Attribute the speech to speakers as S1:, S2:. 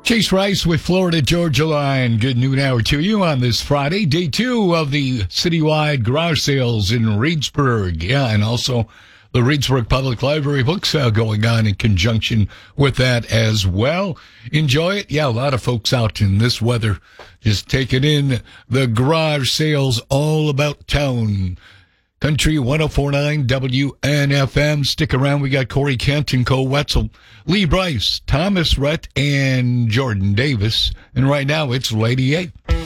S1: Chase Rice with Florida Georgia Line. Good noon hour to you on this Friday, day 2 of the citywide garage sales in Reedsburg. Yeah, and also the Reedsburg Public Library book sale going on in conjunction with that as well. Enjoy it. Yeah, a lot of folks out in this weather just taking in the garage sales all about town. Country 104.9 WNFM. Stick around. We got Corey Kent and Cole Wetzel, Lee Bryce, Thomas Rhett, and Jordan Davis. And right now, it's Lady A.